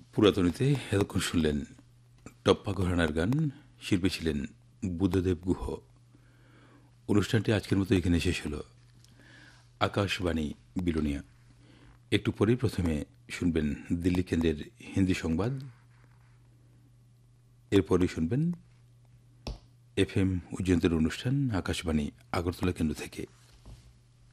পুরাতনীতে এতক্ষণ শুনলেন টপ্পা ঘরানার গান। শিল্পী ছিলেন বুদ্ধদেব গুহ। অনুষ্ঠানটি আজকের মতো এখানে শেষ হল। আকাশবাণী বিলোনিয়া। একটু পরেই প্রথমে শুনবেন দিল্লি কেন্দ্রের হিন্দি সংবাদ, এরপরেই শুনবেন FM উজ্জয়ন্তের অনুষ্ঠান আকাশবাণী আগরতলা কেন্দ্র থেকে।